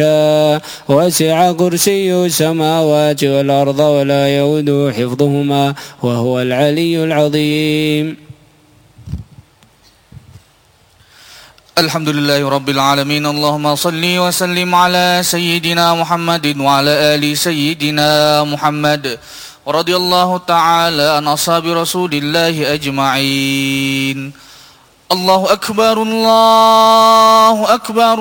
وسع كرسي السماوات والأرض ولا يؤوده حفظهما وهو العلي العظيم. الحمد لله رب العالمين. اللهم صل وسلم على سيدنا محمد وعلى آل سيدنا محمد، ورضي الله تعالى عن أصحاب رسول الله أجمعين. الله أكبر الله أكبر.